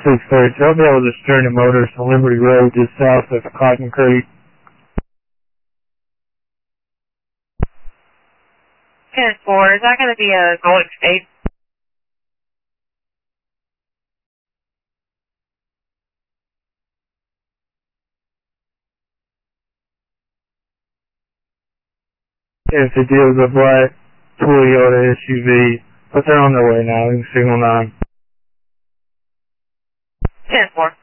630, I'll be able to Sterling Motors on Liberty Road just south of Cotton Creek. 10-4, is that going to be a Gold Escape? If it deals with black Toyota SUV, but they're on their way now, signal 9. 10-4.